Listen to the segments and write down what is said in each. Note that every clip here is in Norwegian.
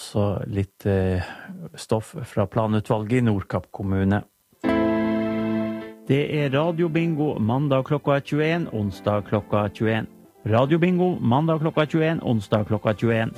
også litt stoff fra planutvalget i Nordkapp kommune. Det radiobingo mandag klokka 21, onsdag klokka 21. Radiobingo mandag klokka 21, onsdag klokka 21.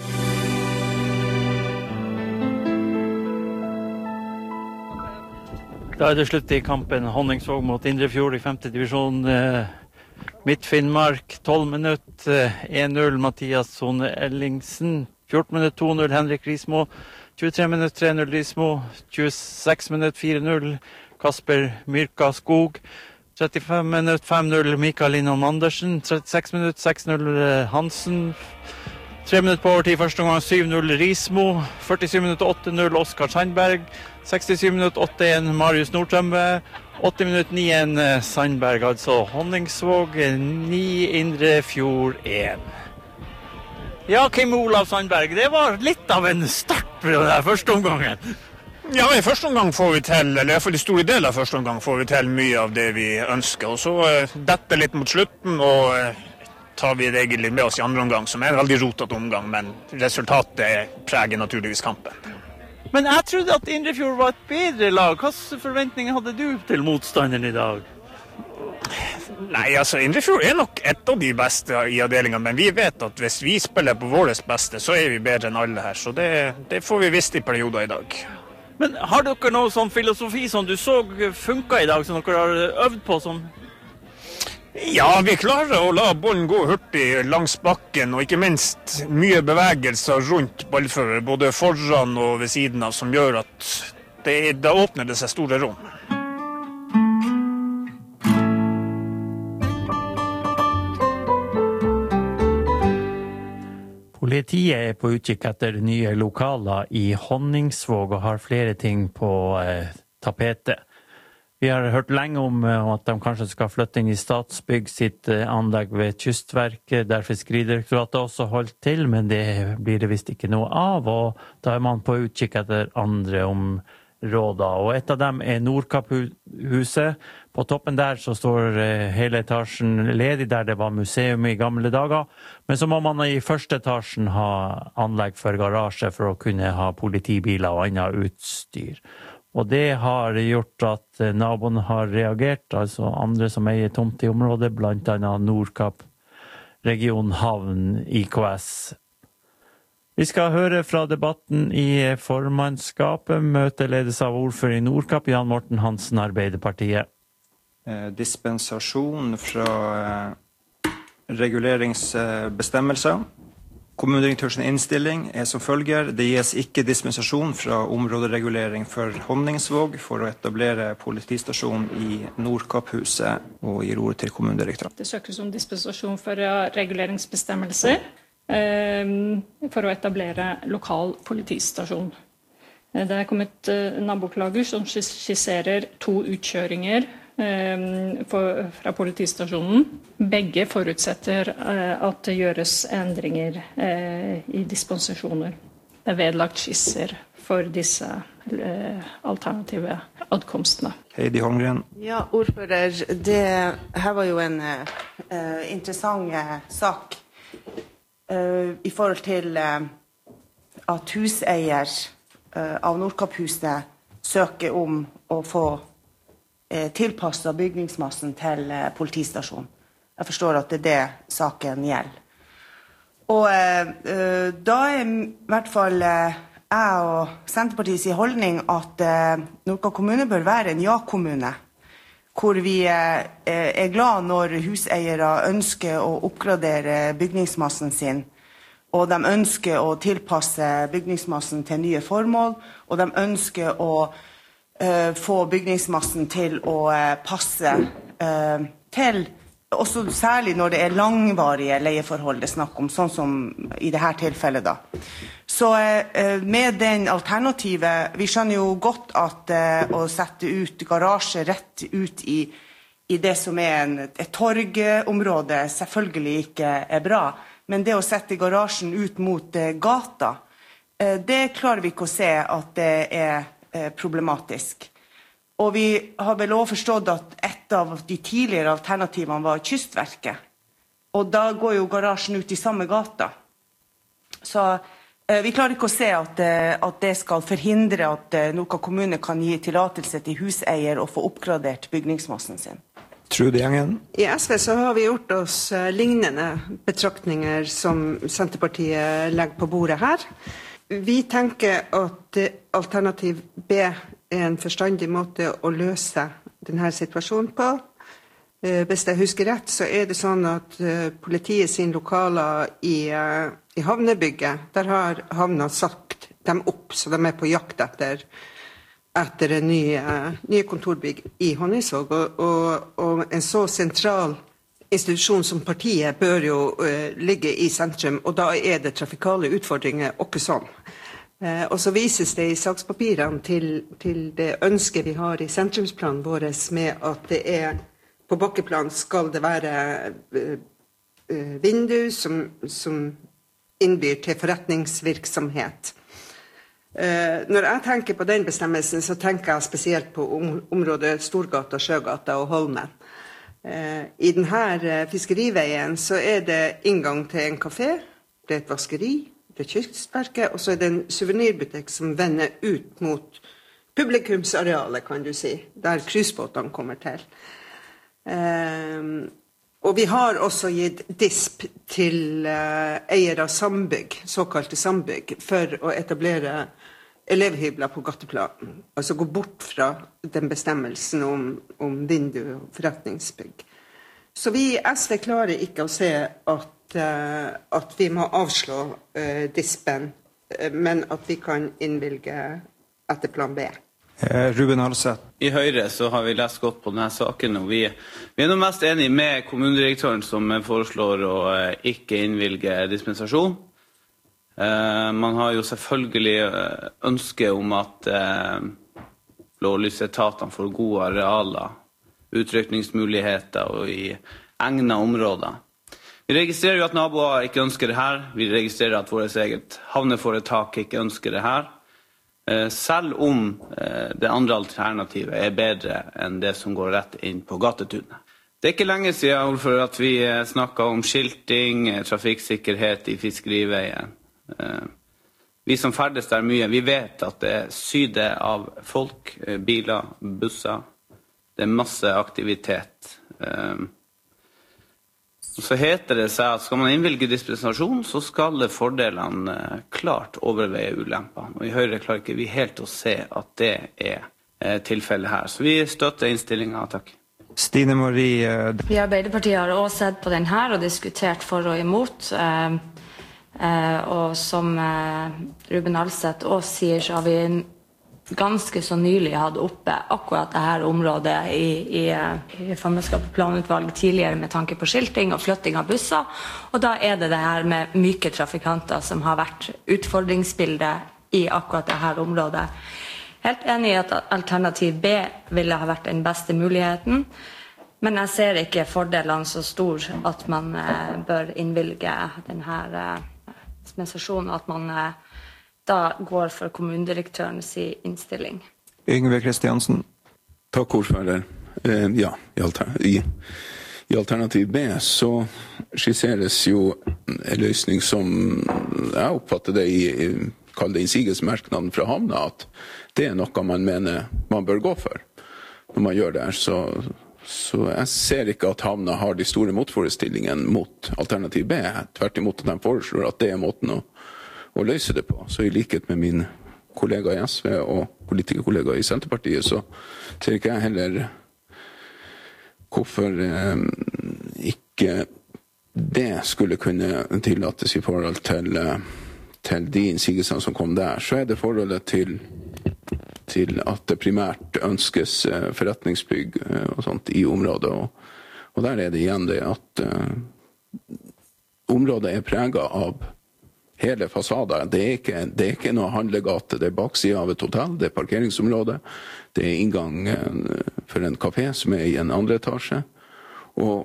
Da det slutt i kampen Honningsvåg mot Indrefjord i 5. divisjon. Midt-Finnmark, 12 minutter, 1-0 Mathias Sone Ellingsen. 14 minutter, 2-0 Henrik Rismo. 23 minutter, 3-0 Rismo. 26 minutter, 4-0 Kasper Myrka Skog. 35 minutter, 5-0 Mikael Linholm Andersen. 36 minutter, 6-0 Hansen. 3 minutter på overtid, første omgang 7-0 Rismo. 47 minutter, 8-0 Oskar Sandberg. 67 minutter, 8-1 Marius Nordtømbe. 80 minutter, 9-1 Sandberg, altså Honningsvåg 9, Indrefjord 1. Ja, Kim Olav Sandberg, det var litt av en start på den første omgangen. Ja, i første omgang får vi til, eller i hvert fall i store deler av første omgang får vi til mye av det vi ønsker. Og så dette litt mot slutten, og tar vi det egentlig med oss i andre omgang, som en veldig rotet omgang, men resultatet preger naturligvis kampen. Men jeg trodde at Indrefjord var et bedre lag. Hvilke forventninger hadde du til motstanderen i dag? Nei, altså Indrefjord nok et av de beste i avdelingen, men vi vet at hvis vi spiller på vårt beste, så vi bedre enn alle her. Så det får vi visst i perioder i dag. Men har dere noe sånn filosofi som du så funket i dag, som dere har øvd på som... Ja, vi klarer å la bollen gå hurtig langs bakken, og ikke minst mye bevegelser rundt ballfører, både foran og ved siden av, som gjør at da åpner det seg store rom. Politiet på utkikk etter nye lokaler i Honningsvåg og har flere ting på tapetet. Vi har hørt lenge om at de kanskje skal flytte inn i Statsbygg sitt anlegg ved Kystverket, der Fiskeridirektoratet også holdt til, men det blir det visst ikke noe av, og da man på utkikk etter andre områder. Og et av dem Nordkapphuset. På toppen der så står hele etasjen ledig, der det var museum i gamle dager, men så må man i første etasjen ha anlegg for garasje for å kunne ha politibiler og annet utstyr. Og det har gjort at naboen har reagert, altså andre som eier tomt i området, blant annet Nordkapp, Region Havn, IKS. Vi skal høre fra debatten i formannskapet. Møtet ledes av ordfører i Nordkapp, Jan Morten Hansen, Arbeiderpartiet. Dispensasjon fra reguleringsbestemmelser. Kommunedirektørens innstilling som følger. Det gis ikke dispensasjon fra områderegulering for Honningsvåg for å etablere politistasjon i Nordkapphuset, og gir ordet til kommunedirektøren. Det søkes om dispensasjon for reguleringsbestemmelser for å etablere lokal politistasjon. Det kommet naboklager som skisserer 2 utkjøringer fra politistasjonen. Begge forutsetter at det gjøres endringer i dispensasjoner. Det vedlagt skisser for disse alternative adkomstene. Heidi Holmgren. Ja, ordfører, det her var jo en interessant sak i forhold til at huseier av Nordkapphuset søker om å få tilpasset bygningsmassen til politistasjon. Jeg forstår at det det saken gjelder. Og da i hvert fall jeg og Senterpartiets holdning at Nordkapp kommune bør være en ja-kommune, hvor vi glad når huseiere ønsker å oppgradere bygningsmassen sin, og de ønsker å tilpasse bygningsmassen til nye formål, og de ønsker å få bygningsmassen til å passe til, også særlig når det langvarige leieforhold det snakk om, sånn som i dette tilfellet da. Så med den alternativet, vi skjønner jo godt at å sette ut garasje rett ut i det som et torgområde selvfølgelig ikke bra, men det å sette garasjen ut mot gata, det klarer vi ikke å se at det problematisk. Og vi har vel også forstått at et av de tidligere alternativene var Kystverket. Og da går jo garasjen ut i samme gata. Så Vi klarer ikke å se at det skal forhindre at Nordkapp kommune kan gi tillatelse til huseier og få oppgradert bygningsmassen sin. Trude Gjengen. I SV så har vi gjort oss lignende betraktninger som Senterpartiet legger på bordet her. Vi tenker at alternativ B en forstandig måte å løse denne situasjonen på. Hvis jeg husker rett, så det sånn at politiet sin lokaler i havnebygget, der har havna sagt dem opp, så de på jakt etter en nye kontorbygg i Honningsvåg. Og en så sentral institusjon som partiet bør jo ligge i sentrum, og da det trafikale utfordringer også sånn. Og så vises det i sakspapirene til det ønsket vi har i sentrumsplanen vår med at det på bakkeplan skal det være vindu som innbyr til forretningsvirksomhet. Når jeg tenker på den bestemmelsen, så tenker jeg spesielt på området Storgata, Sjøgata og Holmen. I denne fiskeriveien så det inngang til en kafé, det et vaskeri, det Kystverket, og så det en souvenirbutikk som vender ut mot publikumsarealet, kan du si, der cruisebåtene kommer til. Og vi har også gitt disp til eiere av sambygg, såkalte sambygg, for å etablere elevhybler på gateplanen. Altså gå bort fra den bestemmelsen om vindu og forretningsbygg. Så vi i SV klarer ikke å se at vi må avslå dispen, men at vi kan innvilge etter plan B. Ruben Alseth. I Høyre så har vi lest godt på denne saken, og vi nå mest enige med kommunedirektøren som foreslår å ikke innvilge dispensasjon. Man har jo selvfølgelig ønske om at blålysetatene får gode arealer, utrykningsmuligheter og i egnet områder. Vi registrerer jo at naboer ikke ønsker det her. Vi registrerer at vårt eget havneforetak ikke ønsker det her. Selv om det andre alternativet bedre enn det som går rett inn på gatetunet. Det ikke lenge siden at vi snakket om skilting, trafikksikkerhet i fiskeriveien. Vi som ferdes der mye, vi vet at det syder av folk, biler, busser. Det masse aktivitet. Så heter det seg at skal man innvilge dispensasjon, så skal fordelene klart overveie ulempene. Og i Høyre klarer ikke vi helt å se at det tilfellet her. Så vi støtter innstillingen. Takk. Stine Marie. Vi i Arbeiderpartiet har også sett på den her og diskutert for og imot. Og som Ruben Alseth også sier, så har vi ganske så nylig hatt oppe akkurat dette området i formannskapet og planutvalget tidligere med tanke på skilting og flytting av busser. Og da det her med myke trafikanter som har vært utfordringsbildet i akkurat dette området. Helt enig i at alternativ B ville ha vært den beste muligheten, men jeg ser ikke fordelene så stor at man bør innvilge denne dispensasjonen, at man da går for kommunedirektørens innstilling. Yngve Kristiansen. Takk, ordfører. Ja, i alternativ B så skisseres jo en løsning som jeg oppfatter det kall det innsigelsesmerknaden fra havna, at det noe man mener man bør gå for når man gjør det her. Så jeg ser ikke at havna har de store motforestillingene mot alternativ B. Tvert imot at de foreslår at det måten å løse det på. Så i likhet med min kollega i SV og politikerkollega i Senterpartiet, så ser ikke jeg heller hvorfor ikke det skulle kunne tillates i forhold til de innsigelsene som kom der. Så det forholdet til at det primært ønskes forretningsbygg og sånt i området. Og der det igjen det at området preget av hele fasader. Det ikke noe handlegate, det baksiden av et hotell, det parkeringsområde, det inngang for en kafé som i en andre etasje. Og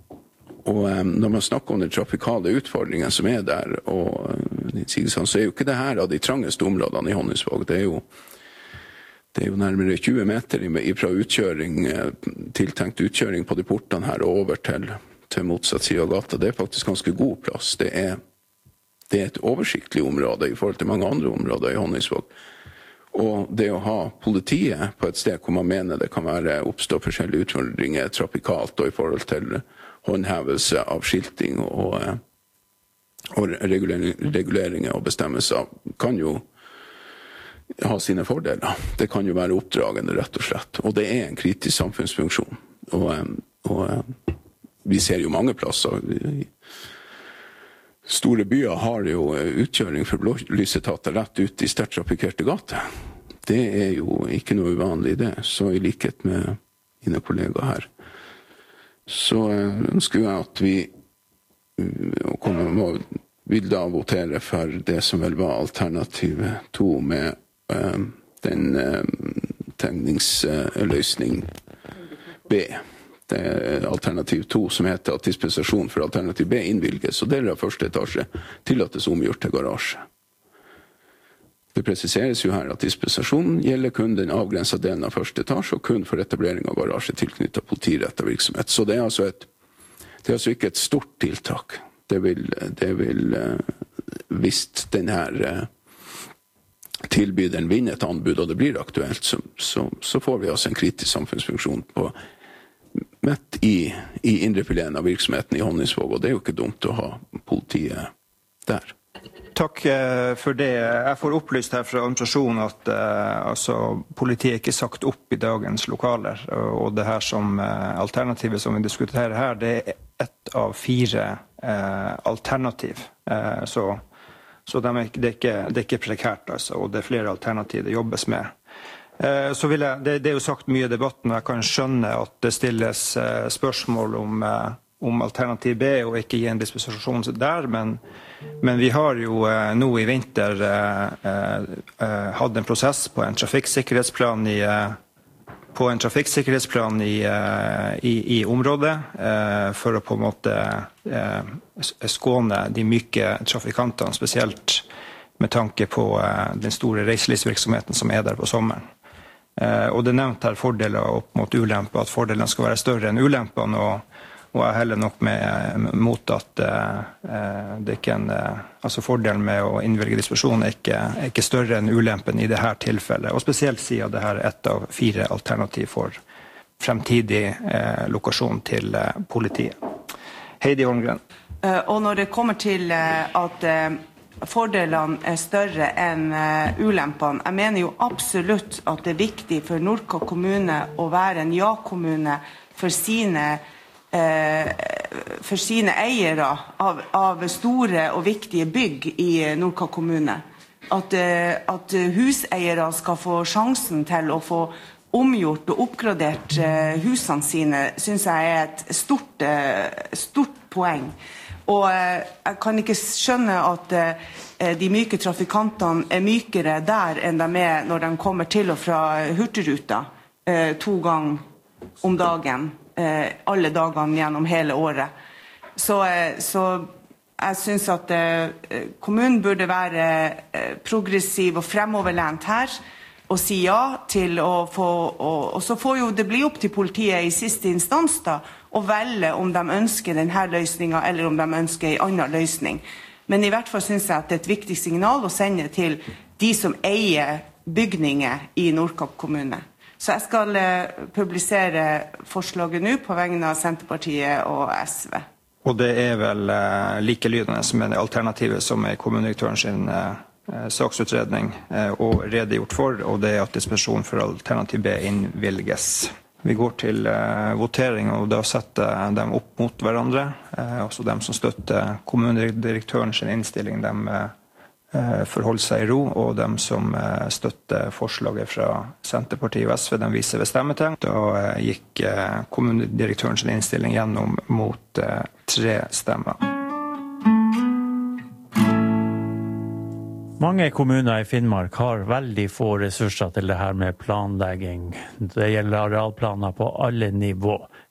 når man snakker om den trafikale utfordringen som der, og så jo ikke det her av de trangeste områdene i Honningsvåg. Det er jo nærmere 20 meter fra utkjøring, tiltenkt utkjøring på de portene her og over til motsatt side av gata. Det faktisk ganske god plass. Det det et oversiktlig område I forhold til mange andre områder I Honningsvåg. Og det å ha politiet på et sted hvor man mener det kan oppstå forskjellige utfordringer trafikalt og I forhold til håndhevelse av skilting og reguleringer og bestemmelser kan jo ha sine fordeler. Det kan jo være oppdragende rett og slett. Og det en kritisk samfunnsfunksjon. Og vi ser jo mange plasser. Store byer har jo utkjøring for blålysetater rett ut I sterkt trafikkerte gater. Det jo ikke noe uvanlig det. Så I likhet med mine kollegaer her, så ønsker jeg at vi vil da votere for det som vel var alternativ 2 med den tegningsløsning B. Det alternativ 2 som heter at dispensasjon for alternativ B innvilges, og deler av første etasje tillates omgjort til garasje. Det presiseres jo her at dispensasjonen gjelder kun den avgrensede delen av første etasje og kun for etablering av garasje tilknyttet politirettet virksomhet. Så det altså ikke et stort tiltak. Det vil hvis denne tilbyderen vinner et anbud og det blir aktuelt, så får vi altså en kritisk samfunnsfunksjon på midt I indrefileten av virksomheten I Honningsvåg, og det jo ikke dumt å ha politiet der. Takk for det. Jeg får opplyst her fra administrasjonen at politiet ikke sagt opp I dagens lokaler, og det her som alternativet som vi diskuterer her, det ett av 4 alternativ. Så det ikke prekært, altså, og det flere alternativ det jobbes med. Så vil jeg, det jo sagt mye I debatten, og jeg kan skjønne at det stilles spørsmål om alternativ B og ikke gi en dispensasjon der, men vi har jo nå I vinter hatt en prosess på en trafikksikkerhetsplan I området for å på en måte skåne de myke trafikantene, spesielt med tanke på den store reiselivsvirksomheten som der på sommeren. Og det nevnt her fordeler opp mot ulemper, at fordelene skal være større enn ulempene, og jeg heller nok mot at det ikke altså fordelen med å innvilge dispensasjon ikke større enn ulempen I dette tilfellet, og spesielt siden det her ett av 4 alternativ for fremtidig lokasjon til politiet. Heidi Holmgren. Og når det kommer til at fordelene større enn ulempene, jeg mener jo absolutt at det viktig for Nordkapp kommune å være en ja-kommune for sine eiere av store og viktige bygg I Nordkapp kommune. At huseiere skal få sjansen til å få omgjort og oppgradert husene sine, synes jeg et stort poeng. Og jeg kan ikke skjønne at de myke trafikantene mykere der enn de når de kommer til og fra Hurtigruta 2 ganger om dagen, alle dagene gjennom hele året. Så jeg synes at kommunen burde være progressiv og fremoverlent her, og si ja til å få, og så får jo det bli opp til politiet I siste instans da, å velge om de ønsker denne løsningen, eller om de ønsker en annen løsning. Men I hvert fall synes jeg at det et viktig signal å sende til de som eier bygninger I Nordkapp kommune. Så jeg skal publisere forslaget nå på vegne av Senterpartiet og SV. Og det vel likelydende som det alternativet som kommunedirektøren sin saksutredning og redegjort for, og det at dispensasjon for alternativ B innvilges. Vi går til votering, og da setter dem opp mot hverandre. Også dem som støtter kommunedirektøren sin innstilling, dem forholder seg I ro, og dem som støtter forslaget fra Senterpartiet og SV, dem viser ved stemmetegn. Da gikk kommunedirektøren sin innstilling gjennom mot 3 stemmer. Mange kommuner I Finnmark har veldig få ressurser til det her med planlegging. Det gjelder arealplaner på alle nivå.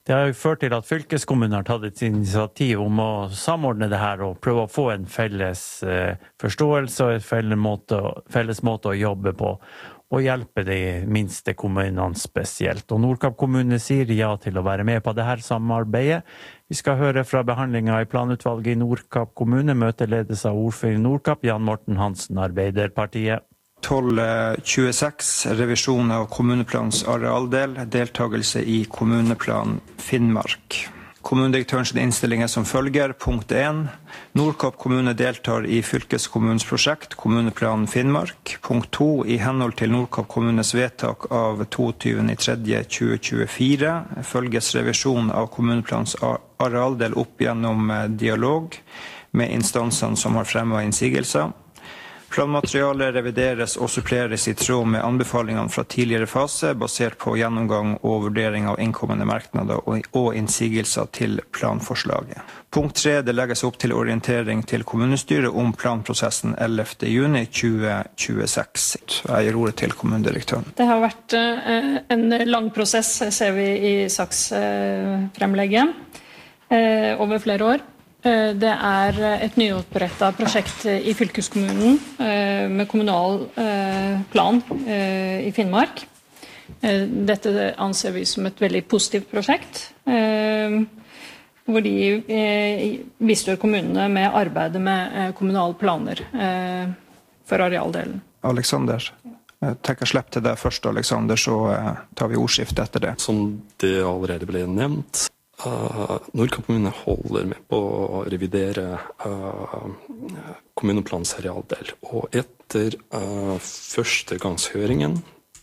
Det har jo ført til at fylkeskommunen har tatt et initiativ om å samordne det her og prøve å få en felles forståelse og en felles måte å jobbe på, og hjelpe de minste kommunene spesielt. Og Nordkapp kommune sier ja til å være med på dette samarbeidet. Vi skal høre fra behandlingen i planutvalget i Nordkapp kommune. Møtet ledes av ordfører i Nordkapp, Jan Morten Hansen, Arbeiderpartiet. 12.26, revisjon av kommuneplans arealdel, deltagelse i kommuneplan Finnmark. Kommunedirektørens innstilling som følger. Punkt 1. Nordkapp kommune deltar i fylkeskommunens prosjekt, kommuneplan Finnmark. Punkt 2. I henhold til Nordkapp kommunes vedtak av 22.3.2024 følges revisjon av kommuneplans arealdel opp gjennom dialog med instansene som har fremmet innsigelser. Planmaterialet revideres og suppleres i tråd med anbefalingene fra tidligere fase, basert på gjennomgang og vurdering av innkommende merknader og innsigelser til planforslaget. Punkt 3. Det legges opp til orientering til kommunestyret om planprosessen 11. juni 2026. Jeg gir ordet til kommunedirektøren. Det har vært en lang prosess, ser vi i saksfremlegget, over flere år. Det et nyopprettet prosjekt i fylkeskommunen med kommunal plan i Finnmark. Dette anser vi som et veldig positivt prosjekt, hvor de bistår kommunene med arbeidet med kommunale planer for arealdelen. Alexander, jeg tenker slipp til deg først, Alexander, så tar vi ordskift etter det. Som det allerede ble nevnt, Nordkapp kommune holder med på å revidere kommuneplans arealdel, og etter førstegangshøringen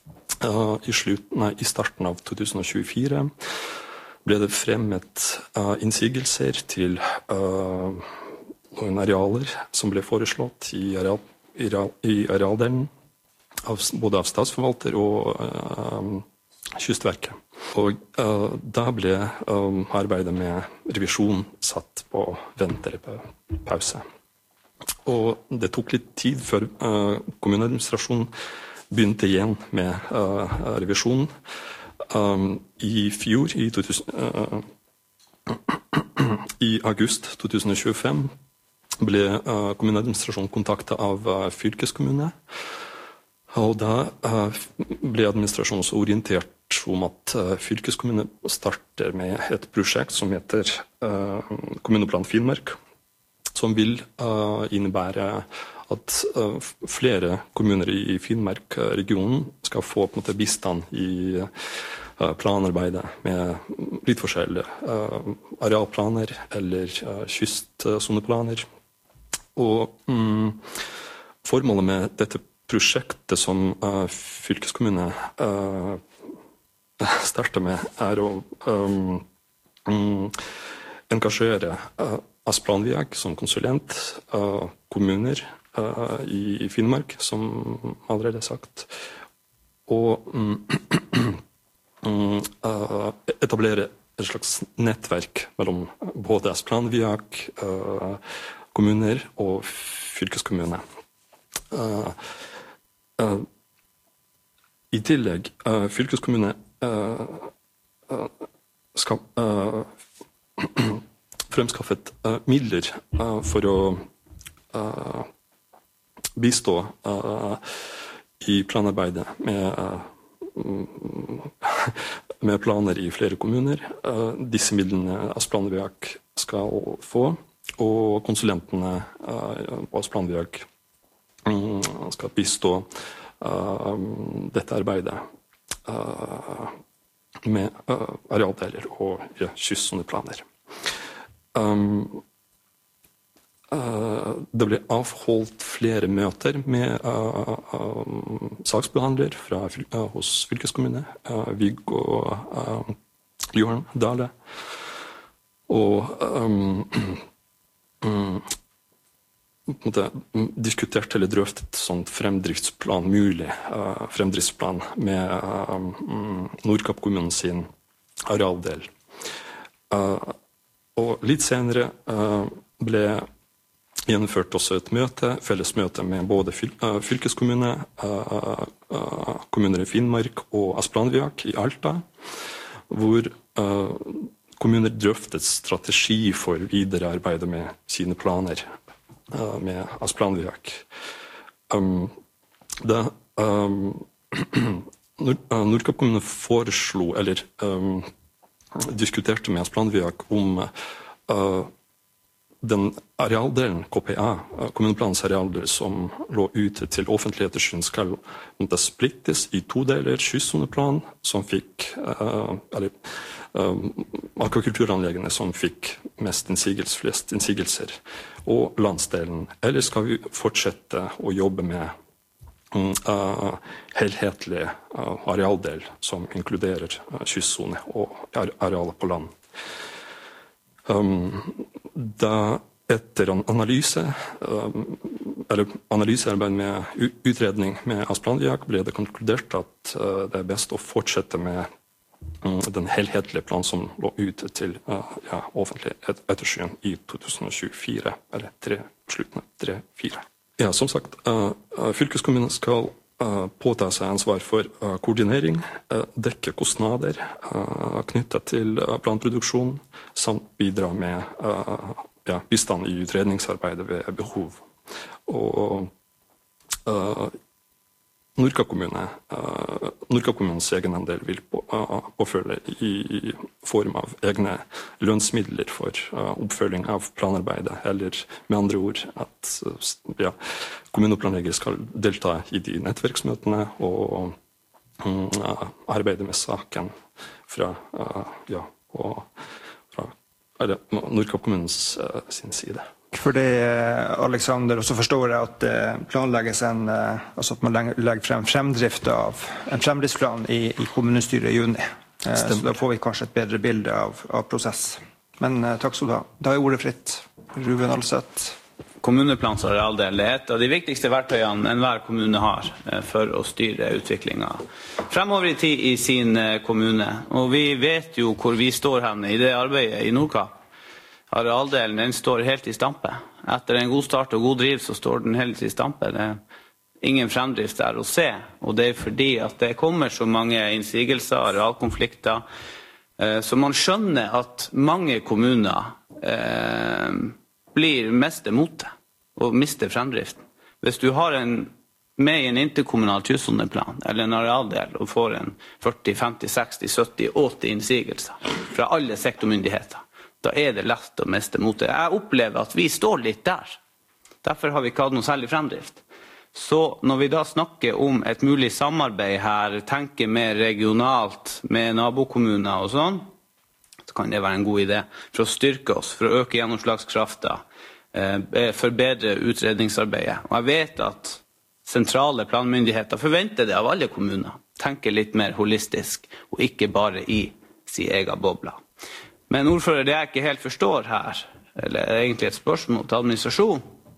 i starten av 2024 ble det fremmet innsigelser til noen arealer som ble foreslått i arealdelen, både av statsforvalter og Kystverket. Og da ble arbeidet med revisjon satt på vent eller på pause. Og det tok litt tid før kommuneadministrasjonen begynte igjen med revisjonen. I fjor, i august 2025, ble kommuneadministrasjonen kontaktet av fylkeskommune. Og da ble administrasjonen så orientert om at fylkeskommune starter med et prosjekt som heter Kommuneplan Finnmark, som vil innebære at flere kommuner i Finnmark-regionen skal få på en måte bistand i planarbeidet med litt forskjellige arealplaner eller kystsoneplaner. Og formålet med dette prosjektet som fylkeskommune starter med å engasjere Asplanviak som konsulent, kommuner i Finnmark, som allerede sagt, og etablere et slags nettverk mellom både Asplanviak, kommuner og fylkeskommune. I tillegg, fylkeskommune skal fremskaffet midler for å bistå i planarbeidet med planer i flere kommuner. Disse midlene Asplanviak skal få, og konsulentene på Asplanviak skal bistå dette arbeidet med arealdeler og kystsoneplaner. Det ble avholdt flere møter med saksbehandler hos fylkeskommune, Viggo Johan Dale, og diskutert eller drøftet sånn fremdriftsplan, mulig fremdriftsplan med Nordkapp kommunen sin arealdel. Og litt senere ble gjennomført også et møte, felles møte med både fylkeskommune, kommuner i Finnmark og Asplanviak i Alta, hvor kommuner drøftet strategi for videre arbeid med sine planer, med planvedtak. Nordkapp kommune foreslo, eller diskuterte med planvedtak om den arealdelen, KPA, kommuneplanens arealdel som lå ute til offentlig ettersyn skal splittes i 2 deler, kystsoneplan, som fikk, akvakulturanleggene som fikk flest innsigelser, og landsdelen. Eller skal vi fortsette å jobbe med helhetlig arealdel som inkluderer kystsone og arealer på land? Da etter en analysearbeid med utredning med planvedtak ble det konkludert at det er best å fortsette med den helhetlige planen som lå ute til offentlig ettersyn i 2024, eller slutten av 2024. Ja, som sagt, fylkeskommunen skal påta seg ansvar for koordinering, dekke kostnader knyttet til planproduksjon, samt bidra med bistand i utredningsarbeidet ved behov. Og Nordkapp kommunens egenandel vil påfølge i form av egne lønnsmidler for oppfølging av planarbeidet, eller med andre ord at kommuneplanlegger skal delta i de nettverksmøtene og arbeide med saken fra Nordkapp kommunens sin side. Fordi, Alexander, og så forstår jeg at det planlegges altså at man legger frem en fremdriftsplan i kommunestyret i juni. Så da får vi kanskje et bedre bilde av prosess. Men takk skal du ha. Da er ordet fritt. Ruben Alseth. Kommuneplans arealdel er et av de viktigste verktøyene enhver kommune har for å styre utviklingen fremover i tid i sin kommune. Og vi vet jo hvor vi står hen i det arbeidet i Nordkapp. Arealdelen den står helt i stampe. Etter en god start og god driv så står den helt i stampe. Det er ingen fremdrift der å se, og det er fordi at det kommer så mange innsigelser, arealkonflikter, så man skjønner at mange kommuner blir mest imot det og mister fremdriften. Hvis du har med i en interkommunal kystsoneplan eller en arealdel og får en 40, 50, 60, 70, 80 innsigelser fra alle sektormyndigheter, da er det lett å miste motet. Jeg opplever at vi står litt der. Derfor har vi ikke hatt noe særlig fremdrift. Så når vi da snakker om et mulig samarbeid her, tenker mer regionalt med nabokommuner og sånn, så kan det være en god idé for å styrke oss, for å øke gjennomslagskraften, forbedre utredningsarbeidet. Og jeg vet at sentrale planmyndigheter forventer det av alle kommuner. Tenker litt mer holistisk, og ikke bare i sin egen bobla. Men ordfører, det jeg ikke helt forstår her, eller egentlig et spørsmål til administrasjon,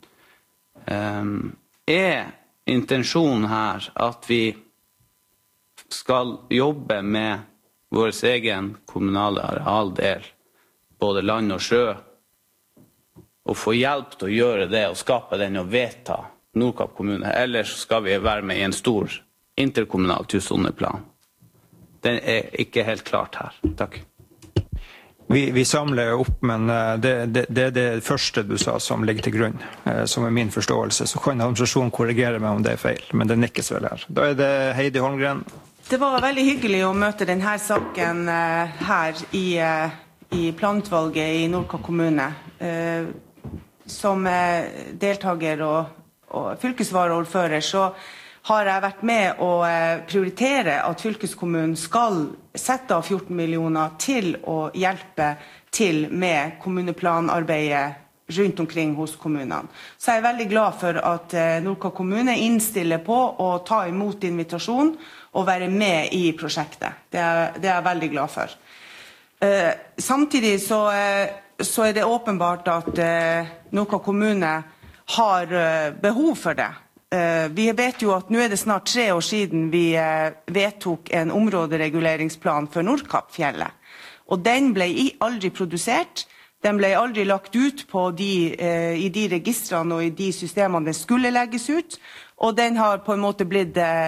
er intensjonen her at vi skal jobbe med vår egen kommunale arealdel, både land og sjø, og få hjelp til å gjøre det og skape den og vedta Nordkapp kommune, eller skal vi være med i en stor interkommunal kystsoneplan. Den er ikke helt klart her. Takk. Vi samler opp, men det er det første du sa som ligger til grunn, som er min forståelse. Så kan administrasjonen korrigere meg om det er feil, men det nikkes vel her. Da er det Heidi Holmgren. Det var veldig hyggelig å møte denne saken her i planutvalget i Nordkapp kommune. Som deltaker og fylkesvaraordfører så har jeg vært med å prioritere at fylkeskommunen skal sette av 14 millioner til å hjelpe til med kommuneplanarbeidet rundt omkring hos kommunene. Så jeg er veldig glad for at Nordkapp kommune innstiller på å ta imot invitasjon og være med i prosjektet. Det er jeg veldig glad for. Samtidig så er det åpenbart at Nordkapp kommune har behov for det. Vi vet jo at nå er det snart 3 år siden vi vedtok en områdereguleringsplan for Nordkappfjellet. Og den ble aldri produsert, den ble aldri lagt ut i de registrene og i de systemene den skulle legges ut, og den har på en måte blitt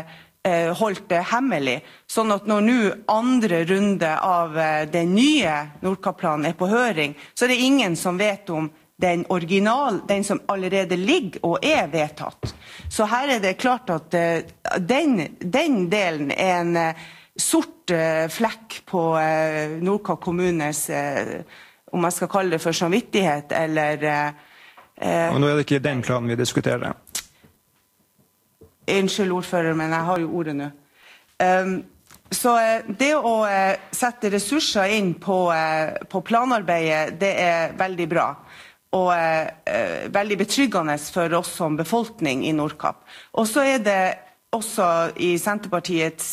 holdt det hemmelig, sånn at når nå andre runde av den nye Nordkapp-planen på høring, så det ingen som vet om den som allerede ligger og vedtatt. Så her det klart at den delen en sort flekk på Nordkapp kommunes, om jeg skal kalle det for samvittighet, eller... Og nå det ikke den planen vi diskuterer. Unnskyld ordfører, men jeg har jo ordet nå. Så det å sette ressurser inn på planarbeidet, det veldig bra. Og veldig betryggende for oss som befolkning i Nordkapp. Og så det også i Senterpartiets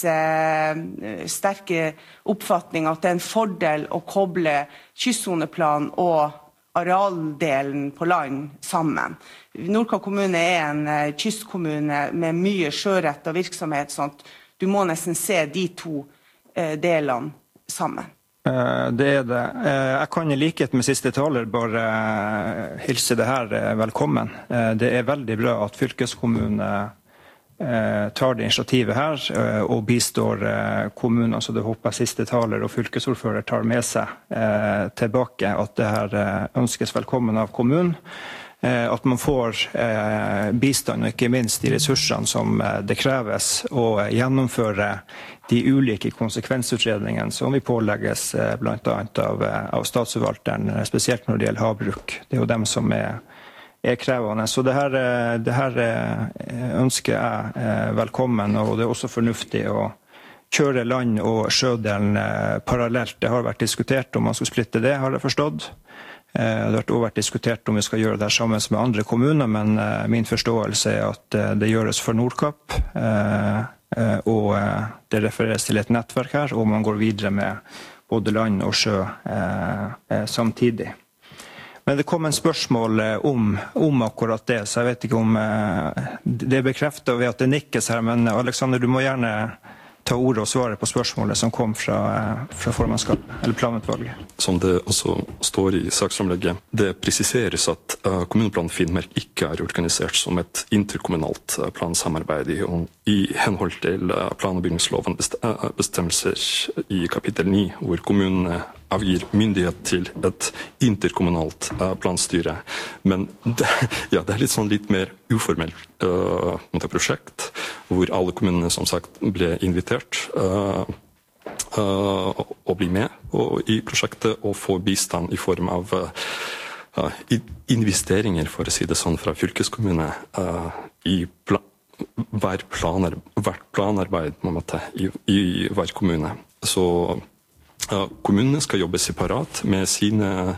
sterke oppfatning at det en fordel å koble kystsoneplan og arealdelen på land sammen. Nordkapp kommune en kystkommune med mye sjørettet virksomhet, sånn at du må nesten se de to delene sammen. Det det. Jeg kan i likhet med siste taler bare hilse det her velkommen. Det veldig bra at fylkeskommunen tar det initiativet her og bistår kommunen, så det håper jeg siste taler og fylkesordfører tar med seg tilbake at det her ønskes velkommen av kommunen. At man får bistand og ikke minst de ressursene som det kreves å gjennomføre de ulike konsekvensutredningene som vi pålegges blant annet av statsforvalteren, spesielt når det gjelder havbruk. Det jo dem som krevende. Så det her ønsker jeg velkommen, og det også fornuftig å kjøre land- og sjødelen parallelt. Det har vært diskutert om man skal splitte det, har jeg forstått. Det har også vært diskutert om vi skal gjøre det sammen med andre kommuner, men min forståelse at det gjøres for Nordkapp, og det refereres til et nettverk her, og man går videre med både land og sjø samtidig. Men det kom en spørsmål om akkurat det, så jeg vet ikke om det bekreftet ved at det nikkes her, men Alexander, du må gjerne ta ordet og svare på spørsmålet som kom fra formannskapet, eller planutvalget. Som det også står i saksframlegget, det presiseres at kommuneplan Finnmark ikke organisert som et interkommunalt plansamarbeid i henhold til plan- og bygningsloven bestemmelser i kapittel 9, hvor kommunene avgir myndighet til et interkommunalt planstyre. Men det litt sånn litt mer uformelt prosjekt, hvor alle kommunene som sagt ble invitert å bli med i prosjektet og få bistand i form av investeringer, for å si det sånn, fra fylkeskommune i hvert planarbeid på en måte, i hver kommune. Så kommunene skal jobbe separat med sine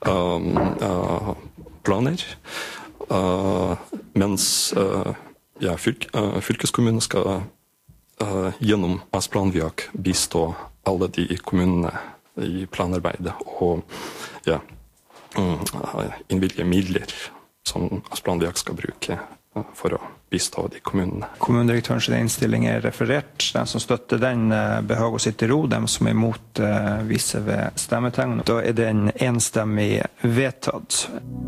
planer, mens fylkeskommunen skal gjennom Asplan-Viak bistå alle de kommunene i planarbeidet og innvilge midler som Asplan-Viak skal bruke for å bistå de kommunene. Kommunedirektørens innstilling referert. Den som støtter den behag å sitte i ro, dem som imot viser ved stemmetegn. Da den enstemmig vedtatt.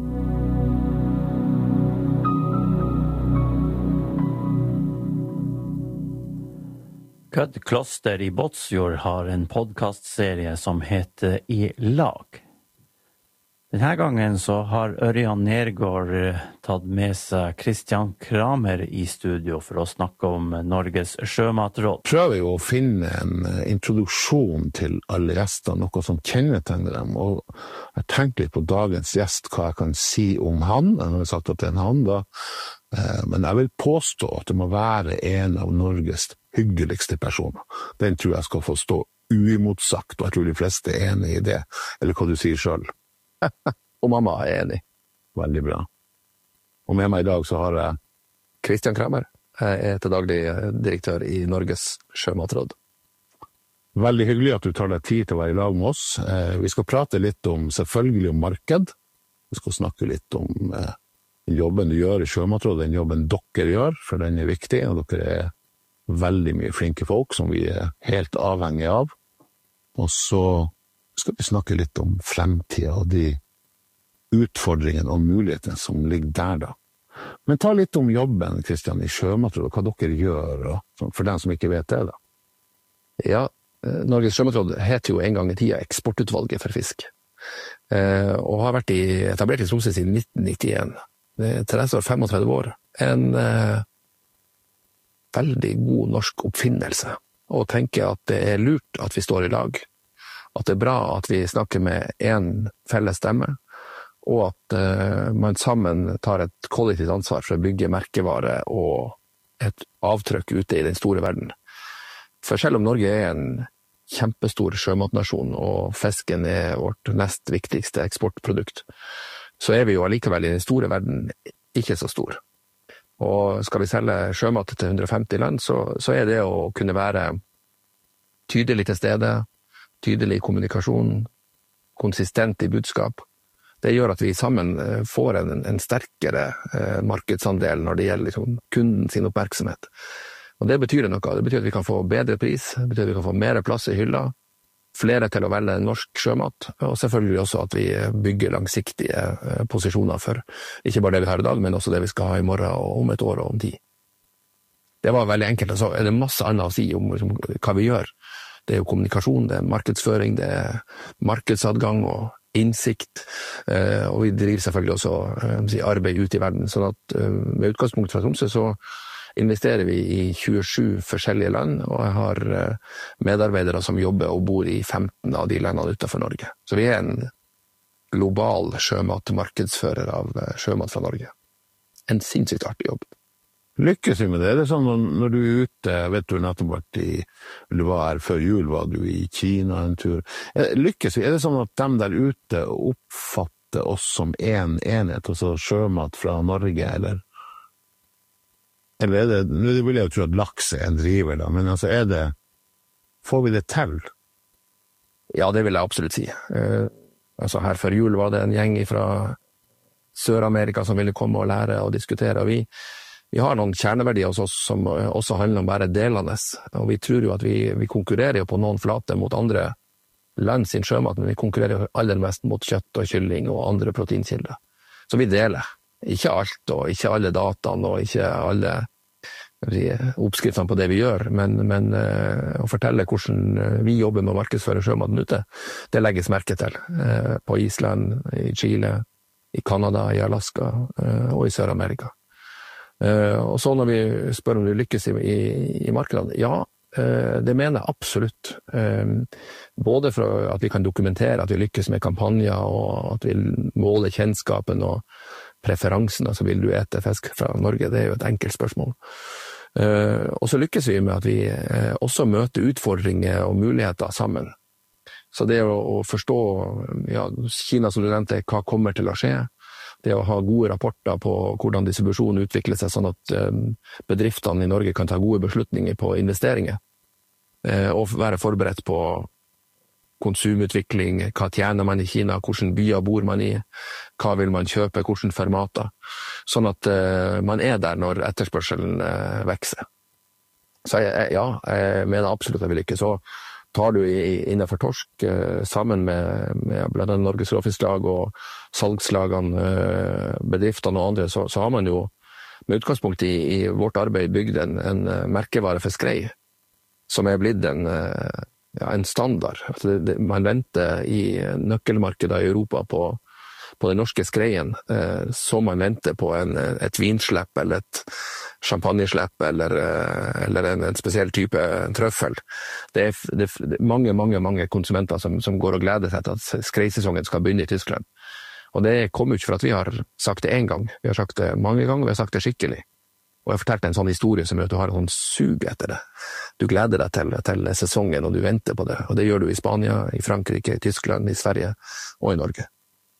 Kødd Kloster i Båtsfjord har en podcastserie som heter I lag. Denne gangen så har Ørjan Nergård tatt med seg Christian Kramer i studio for å snakke om Norges sjømatråd. Prøver jo å finne en introduksjon til alle gjestene, noe som kjennetegner dem, og jeg tenker litt på dagens gjest, hva jeg kan si om han. Jeg har sagt at det en han da, men jeg vil påstå at det må være en av Norges hyggeligste personer. Den tror jeg skal få stå uimotsagt, og jeg tror de fleste enig i det, eller hva du sier selv. Og mamma enig. Veldig bra. Og med meg i dag så har jeg Christian Kramer. Jeg til daglig direktør i Norges sjømatråd. Veldig hyggelig at du tar deg tid til å være i lag med oss. Vi skal prate litt selvfølgelig om marked. Vi skal snakke litt om jobben du gjør i sjømatråd, den jobben dere gjør, for den viktig, og dere veldig mye flinke folk som vi helt avhengige av. Og så skal vi snakke litt om fremtiden og de utfordringene og mulighetene som ligger der da. Men ta litt om jobben, Kristian, i Sjømatrådet, hva dere gjør, for den som ikke vet det da. Ja, Norges Sjømatråd heter jo en gang i tida Eksportutvalget for fisk, og har vært etablert i Tromsø siden 1991. Det er 30 år, 35 år. En veldig god norsk oppfinnelse, og tenker at det er lurt at vi står i lag, at det er bra at vi snakker med en felles stemme, og at man sammen tar et kollektivt ansvar for å bygge merkevare og et avtrykk ute i den store verden. For selv om Norge er en kjempestor sjømatnasjon, og fisken er vårt nest viktigste eksportprodukt, så er vi jo allikevel i den store verden ikke så stor. Og skal vi selge sjømat til 150 land, så er det å kunne være tydelig til stede, tydelig i kommunikasjon, konsistent i budskap. Det gjør at vi sammen får en sterkere markedsandel når det gjelder liksom kunden sin oppmerksomhet. Og det betyr noe. Det betyr at vi kan få bedre pris, det betyr at vi kan få mer plass i hylla, flere til å velge norsk sjømat, og selvfølgelig også at vi bygger langsiktige posisjoner for ikke bare det vi har i dag, men også det vi skal ha i morgen og om et år og om 10. Det var veldig enkelt, så er det masse annet å si om liksom, hva vi gjør. Det er jo kommunikasjon, det er markedsføring, det er markedsadgang og innsikt, og vi driver selvfølgelig også arbeid ute i verden, sånn at med utgangspunkt fra Tromsø så investerer vi i 27 forskjellige land, og jeg har medarbeidere som jobber og bor i 15 av de landene utenfor Norge. Så vi er en global sjømatmarkedsfører av sjømat fra Norge. En sinnssykt artig jobb. Lykkes vi med det? Det er sånn når du er ute, vet du nettopp vært du var her før jul, var du i Kina en tur. Lykkes vi? Er det sånn at de der ute oppfatter oss som en enhet, altså sjømat fra Norge, eller er det, nå vil jeg jo tro at laks er en driver da, men altså får vi det til? Ja, det vil jeg absolutt si. Altså her før jul var det en gjeng fra Sør-Amerika som ville komme og lære og diskutere, og vi har noen kjerneverdier hos oss som også handler om bare delende, og vi tror jo at vi konkurrerer jo på noen flate mot andre land sin sjømat, men vi konkurrerer jo aller mest mot kjøtt og kylling og andre proteinkilder. Så vi deler. Ikke alt, og ikke alle dataene, og ikke alle oppskriftene på det vi gjør, men å fortelle hvordan vi jobber med å markedsføre sjømaten ute, det legges merke til. På Island, i Chile, i Kanada, i Alaska og i Sør-Amerika. Og så når vi spør om vi lykkes i markedene, ja, det mener jeg absolutt. Både for at vi kan dokumentere at vi lykkes med kampanjer, og at vi måler kjennskapen og preferansen, altså vil du ete fisk fra Norge, det er jo et enkelt spørsmål. Og så lykkes vi med at vi også møter utfordringer og muligheter sammen. Så det å forstå, ja, Kina som du nevnte, hva kommer til å skje, det å ha gode rapporter på hvordan distribusjonen utvikler seg, sånn at bedriftene i Norge kan ta gode beslutninger på investeringer, og være forberedt på konsumutvikling, hva tjener man i Kina, hvordan byer bor man i, hva vil man kjøpe, hvordan formater, sånn at man er der når etterspørselen vekser. Så jeg mener absolutt at vi lykkes. Så tar du innenfor torsk, sammen med blant annet Norges Råfisklag og salgslagene, bedriftene og andre, så har man jo med utgangspunkt i vårt arbeid bygd en merkevare for skrei, som er blitt en standard. Altså man venter i nøkkelmarkeder i Europa på den norske skreien, så man venter på et vinslepp eller et champagneslepp eller en spesiell type trøffel. Det er mange konsumenter som går og gleder seg til at skreisesongen skal begynne i Tyskland. Og det kommer jo ikke for at vi har sagt det en gang. Vi har sagt det mange ganger, vi har sagt det skikkelig. Og jeg fortalte en sånn historie som gjør at du har en sånn sug etter det. Du gleder deg til sesongen, og du venter på det. Og det gjør du i Spania, i Frankrike, i Tyskland, i Sverige og i Norge.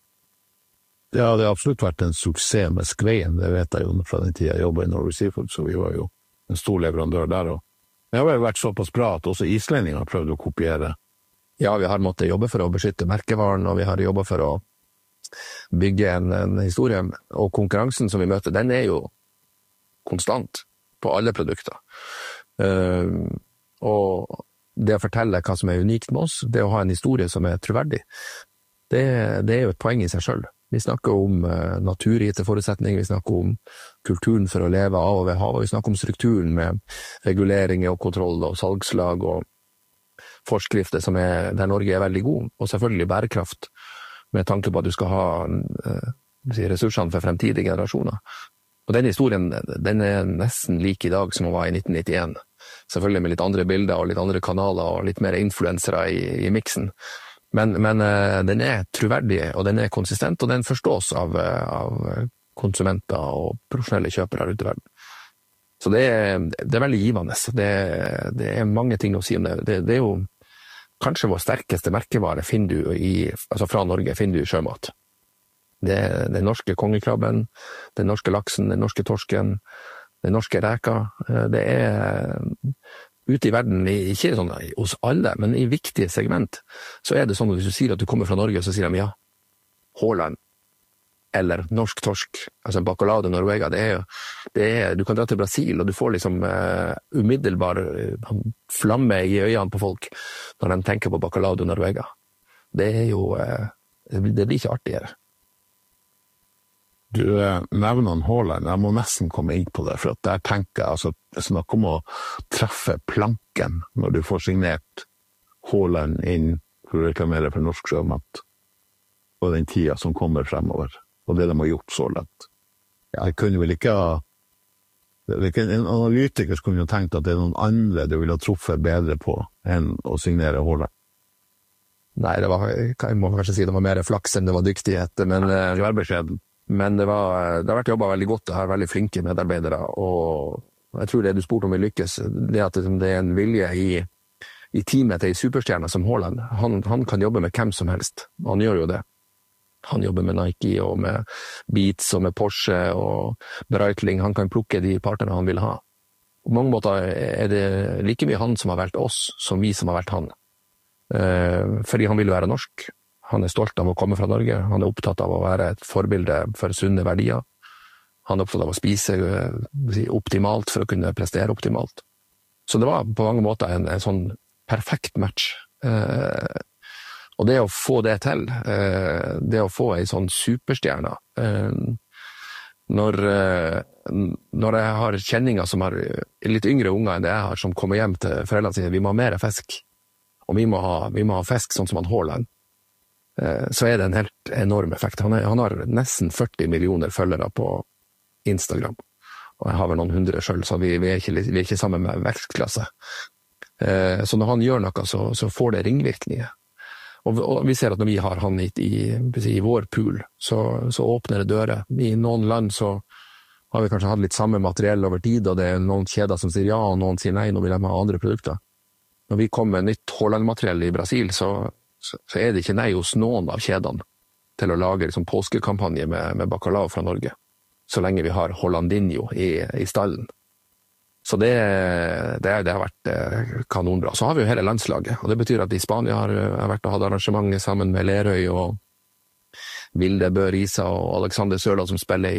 Ja, det har absolutt vært en suksess med skreien, det vet jeg jo fra den tiden jeg jobbet i Norway Seafood, så vi var jo en stor leverandør der. Og det har vel vært såpass bra at også islendingene har prøvd å kopiere. Ja, vi har måttet jobbe for å beskytte merkevaren, og vi har jobbet for å bygge en historie. Og konkurransen som vi møter, den er jo konstant på alle produkter. Og det å fortelle hva som er unikt med oss, det å ha en historie som er troverdig, det er jo et poeng i seg selv. Vi snakker om naturgitte forutsetninger, vi snakker om kulturen for å leve av og ved havet, vi snakker om strukturen med reguleringer og kontroll og salgslag og forskrifter der Norge er veldig god, og selvfølgelig bærekraft med tanke på at du skal ha ressursene for fremtidige generasjoner. Og den historien, den er nesten lik i dag som den var i 1991. Selvfølgelig med litt andre bilder og litt andre kanaler og litt mer influensere i miksen. Men den er troverdig, og den er konsistent, og den forstås av konsumenter og profesjonelle kjøpere ute i verden. Så det er veldig givende. Det er mange ting å si om det. Det er jo kanskje vår sterkeste merkevare fra Norge finner du sjømat. Det er den norske kongekrabben, den norske laksen, den norske torsken, den norske reka. Det er ute i verden, ikke sånn hos alle, men i viktige segment, så er det sånn at hvis du sier at du kommer fra Norge, så sier de ja, Haaland, eller norsk torsk, altså bacalao de Norvega, du kan dra til Brasil, og du får liksom umiddelbar flamme i øynene på folk når de tenker på bacalao de Norvega. Det er jo, det blir ikke artigere. Du nevner Haaland, jeg må nesten komme inn på det, for at der tenker jeg, altså, snakk om å treffe planken når du får signert Haaland inn for å reklamere for norsk sjømat, og den tida som kommer fremover. Og det de har gjort så lett. Jeg kunne vel ikke en analytiker kunne jo tenkt at det er noen andre du ville ha truffet bedre på enn å signere Haaland. Nei, jeg må kanskje si det var mer flaks enn det var dyktighet, men det har vært jobbet veldig godt, det har veldig flinke medarbeidere, og jeg tror det du spurte om vi lykkes, det at det er en vilje i teamet til en superstjerne som Haaland. Han kan jobbe med hvem som helst, han gjør jo det. Han jobber med Nike og med Beats og med Porsche og Breitling. Han kan plukke de partnerne han vil ha. På mange måter er det like mye han som har valgt oss som vi som har valgt han. Fordi han vil være norsk. Han er stolt av å komme fra Norge. Han er opptatt av å være et forbilde for sunne verdier. Han er opptatt av å spise optimalt for å kunne prestere optimalt. Så det var på mange måter en sånn perfekt match. Og det å få det til, det å få en sånn superstjerne, når jeg har kjenninger som har litt yngre unger enn det jeg har, som kommer hjem til foreldrene sine, vi må ha mer fisk, og vi må ha fisk sånn som han Haaland, så er det en helt enorm effekt. Han har nesten 40 millioner følgere på Instagram, og jeg har vel noen 100 selv, så vi er ikke sammen med vekstklasse. Så når han gjør noe, så får det ringvirkninger. Og vi ser at når vi har han i vår pool, så åpner det dører. I noen land så har vi kanskje hatt litt samme materiell over tid, og det er noen kjeder som sier ja, og noen sier nei, nå vil de ha andre produkter. Når vi kommer med nytt Haaland-materiell i Brasil, så er det ikke nei hos noen av kjedene til å lage liksom, påskekampanje med bacalao fra Norge, så lenge vi har Haalandinho i stallen. Så det har vært kanonbra. Så har vi jo hele landslaget, og det betyr at i Spania har jeg vært og hatt arrangement sammen med Lerøy og Vilde Bø Risa og Alexander Sørloth som spiller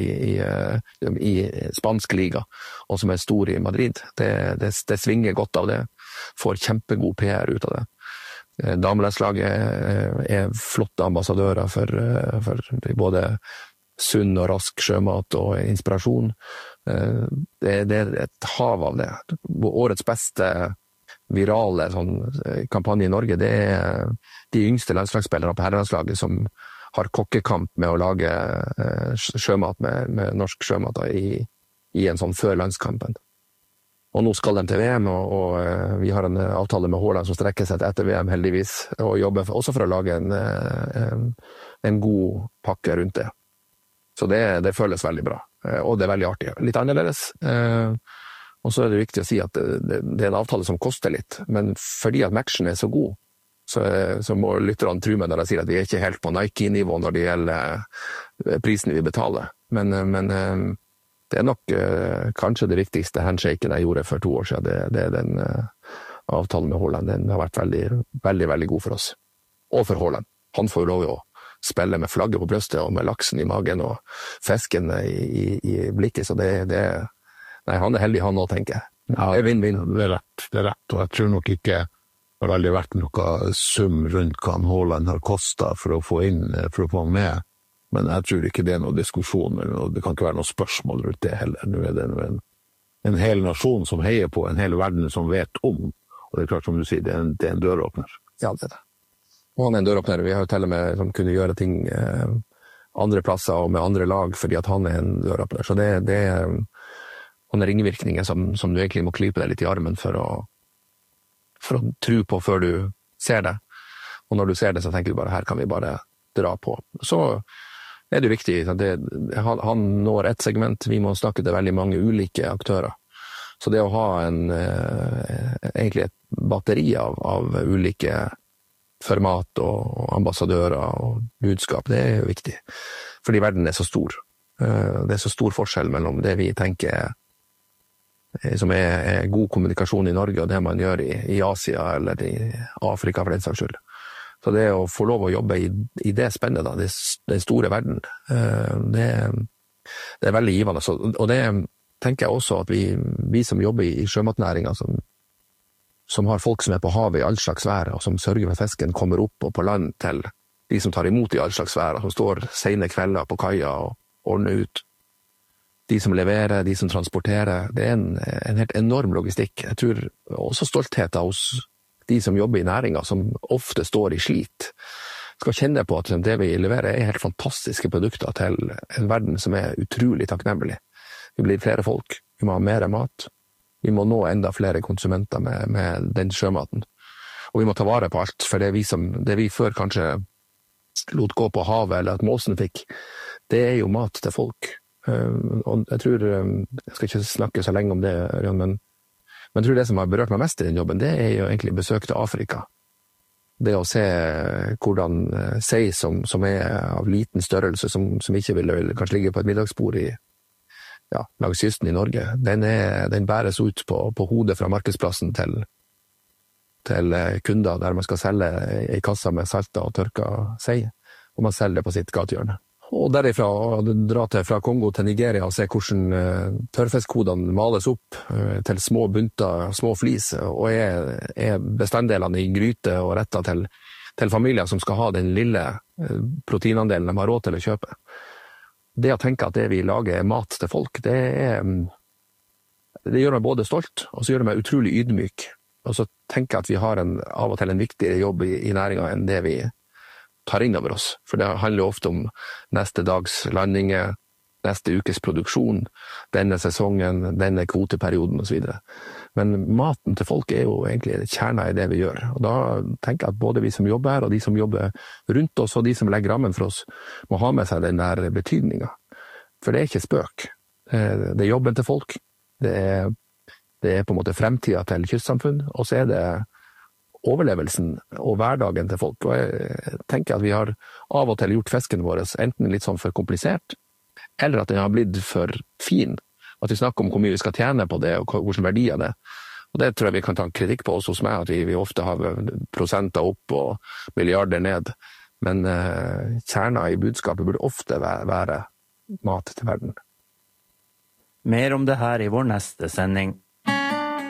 i spansk liga, og som er stor i Madrid. Det svinger godt av det, får kjempegod PR ut av det. Damelandslaget er flotte ambassadører for både sunn og rask sjømat og inspirasjon. Det er et hav av det. Årets beste virale kampanje i Norge, det er de yngste landslagsspillere på herrelandslaget som har kokkekamp med å lage sjømat med norsk sjømat i en sånn før landskampen. Og nå skal de til VM, og vi har en avtale med Haaland som strekker seg etter VM heldigvis, og jobber også for å lage en god pakke rundt det. Så det føles veldig bra, og det er veldig artig. Litt annerledes, og så er det viktig å si at det er en avtale som koster litt, men fordi at matchen er så god, så må lytterne tro meg når jeg sier at vi er ikke helt på Nike-nivå når det gjelder prisen vi betaler. Men det er nok kanskje det viktigste handshaken jeg gjorde for 2 år siden. Det er den avtalen med Haaland. Den har vært veldig, veldig, veldig god for oss. Og for Haaland. Han får lov å spille med flagget på brøstet og med laksen i magen og fisken i blikket, så nei, han er heldig han nå, tenker jeg. Ja, det er vinn-vinn. Det er rett, og jeg tror nok ikke det har aldri vært noe sum rundt hva Haaland har kostet for å få han med Men jeg tror ikke det noen diskusjon, eller det kan ikke være noe spørsmål rundt det heller. Nå det en hel nasjon som heier på, en hel verden som vet om, og det klart som du sier, det en døråpner. Ja, det det. Og han en døråpner. Vi har jo til og med som kunne gjøre ting andre plasser og med andre lag, fordi at han en døråpner. Så det sånne ringvirkninger som du egentlig må klype deg litt i armen for å tro på før du ser det. Og når du ser det, så tenker du bare, her kan vi bare dra på. Så det jo viktig. Han når et segment, vi må snakke til veldig mange ulike aktører. Så det å ha egentlig et batteri av ulike format og ambassadører og budskap, det jo viktig. Fordi verden så stor. Det så stor forskjell mellom det vi tenker som god kommunikasjon i Norge og det man gjør i Asia eller i Afrika for den saks skyld. Så det å få lov å jobbe i det spennet, da, den store verden, det veldig givende. Og det tenker jeg også at vi som jobber i sjømatnæringen, som har folk som på havet i all slags vær, og som sørger for fisken kommer opp og på land til de som tar imot i all slags vær, og som står sene kvelder på kaia og ordner ut. De som leverer, de som transporterer, det en helt enorm logistikk. Jeg tror også stolthet hos de som jobber i næringen, som ofte står i slit, skal kjenne på at det vi leverer helt fantastiske produkter til en verden som utrolig takknemlig. Vi blir flere folk, vi må ha mer mat, vi må nå enda flere konsumenter med den sjømaten. Og vi må ta vare på alt, for det vi før kanskje lot gå på havet, eller at måsen fikk, det jo mat til folk. Og jeg tror, jeg skal ikke snakke så lenge om det, Ørjan, men jeg tror det som har berørt meg mest i den jobben, det jo egentlig besøk til Afrika. Det å se hvordan sei som av liten størrelse, som ikke vil kanskje ligge på et middagsbord langs kysten i Norge, den bæres ut på hodet fra markedsplassen til kunder, der man skal selge en kassa med salta og tørka sei, og man selger det på sitt gatehjørne. Og derifra dra fra Kongo til Nigeria og se hvordan tørrfiskkodene males opp til små bunter, små flis, og bestanddelene i gryte og retter til familier som skal ha den lille proteinandelen de har råd til å kjøpe. Det å tenke at det vi lager mat til folk, det gjør meg både stolt, og så gjør det meg utrolig ydmyk. Og så tenker jeg at vi har av og til en viktigere jobb i næringen enn det vi tar inn over oss. For det handler ofte om neste dags landinger, neste ukes produksjon, denne sesongen, denne kvoteperioden og så videre. Men maten til folk jo egentlig kjernen i det vi gjør. Og da tenker jeg at både vi som jobber her, og de som jobber rundt oss, og de som legger rammen for oss, må ha med seg den der betydningen. For det ikke spøk. Det jobben til folk. Det på en måte fremtiden til kystsamfunn, og så det overlevelsen og hverdagen til folk. Og jeg tenker at vi har av og til gjort fisken vår enten litt sånn for komplisert, eller at den har blitt for fin. At vi snakker om hvor mye vi skal tjene på det, og hvilke verdier det. Og det tror jeg vi kan ta kritikk på også hos meg, at vi ofte har prosenter opp og milliarder ned. Men kjernen i budskapet burde ofte være mat til verden. Mer om det her i vår neste sending.